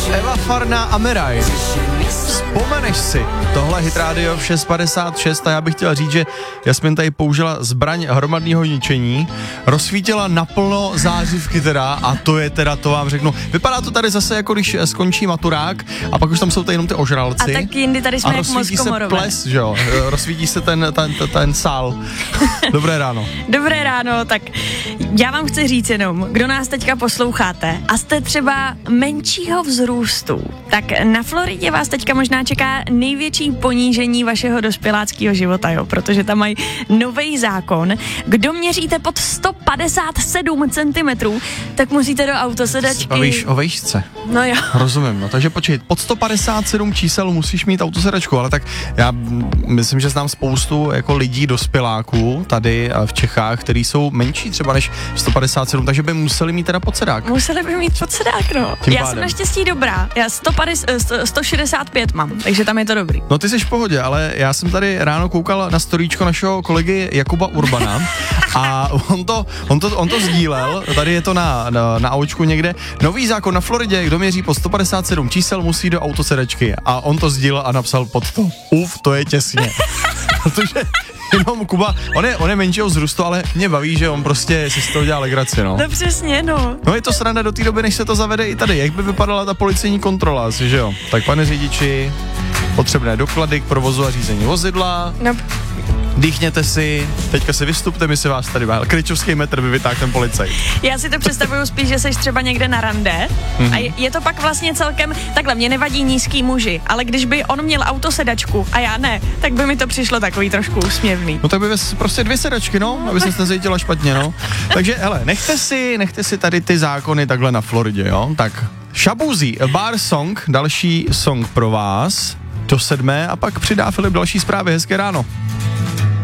Eva Farná a Miraj. Vzpomeneš si, tohle Hit Radio v 6.56 a já bych chtěl říct, že Jasmin tady použila zbraň hromadného ničení, rozsvítila naplno zářivky teda a to je teda, to vám řeknu, vypadá to tady zase jako když skončí maturák a pak už tam jsou tady jenom ty ožralci. A tak jindy tady jsme jak Moskomorové. A rozsvítí se ples, že jo, rozsvítí se ten sál. Dobré ráno. Dobré ráno, tak já vám chci říct jenom, kdo nás teďka posloucháte a jste třeba menšího vzrůstu, tak na Floridě vás teďka možná čeká největší ponížení vašeho dospěláckého života, jo, protože tam mají nový zákon. Kdo měříte pod 157 cm, tak musíte do autosedačky. Víš o vejšce. No jo. Rozumím, no takže počkej, pod 157 čísel musíš mít autosedačku, ale tak já myslím, že znám spoustu jako lidí dospěláků tady v Čechách, který jsou menší třeba než 157, takže by museli mít teda podsedák. Museli by mít podsedák, no. Já jsem naštěstí dobrá, já 165 mám, takže tam je to dobrý. No ty jsi v pohodě, ale já jsem tady ráno koukal na storíčko našeho kolegy Jakuba Urbana a on to sdílel, tady je to na aučku někde, nový zákon na Floridě, kdo měří po 157 čísel, musí do autosedačky a on to sdílel a napsal pod to, to je těsně. Protože jenom Kuba, on je menšího vzrůstu, ale mě baví, že on prostě si z toho dělá legraci, no. No přesně, no. No je to sranda do té doby, než se to zavede i tady. Jak by vypadala ta policejní kontrola, asi, že jo? Tak pane řidiči, potřebné doklady k provozu a řízení vozidla. No. Dýchněte si, teďka si vystupte, my si vás tady kryčovský metr by vytáhl ten policajt. Já si to představuju spíš, že seš třeba někde na rande a je to pak vlastně celkem, takhle mě nevadí nízký muži, ale když by on měl autosedačku a já ne, tak by mi to přišlo takový trošku úsměvný. No tak by prostě 2 sedačky, no, aby se nezajítila špatně, no. Takže hele, nechte si tady ty zákony takhle na Floridě, jo, tak Shaboozey, A Bar Song, další song pro vás, do 7 a pak přidá Filip další zprávy, hezké ráno.